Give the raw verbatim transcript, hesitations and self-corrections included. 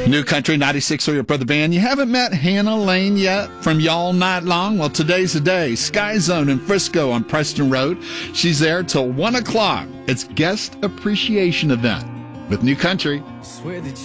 New Country ninety-six point three, your brother Van. You haven't met Hannah Lane yet from Y'all Night Long? Well, today's the day. Sky Zone in Frisco on Preston Road. She's there till one o'clock. It's guest appreciation event with New Country.